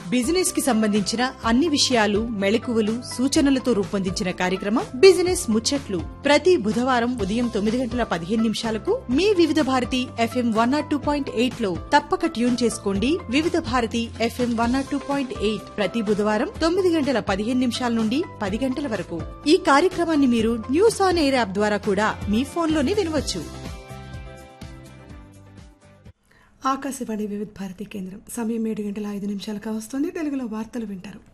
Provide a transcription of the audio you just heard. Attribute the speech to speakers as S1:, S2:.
S1: Business కి సంబంధించిన అన్ని విషయాలు, మెళకువలు, సూచనలతో రూపొందించిన కార్యక్రమం బిజినెస్ ముచ్చట్లు. ప్రతి బుధవారం ఉదయం 9:15 మీ వివిధ భారతి FM 102.8 లో తప్పక ట్యూన్ చేసుకోండి. వివిధ భారతి FM 102.8 ప్రతి బుధవారం 9:15 నుండి 10 గంటల వరకు. ఈ కార్యక్రమాన్ని మీరు న్యూస్ ఆన్ ఎయిర్ యాప్ ద్వారా కూడా మీ ఫోన్లోనే వినవచ్చు.
S2: ఆకాశవాణి వివిధ భారతి కేంద్రం సమయం 7:05 కావస్తోంది. తెలుగులో వార్తలు వింటారు.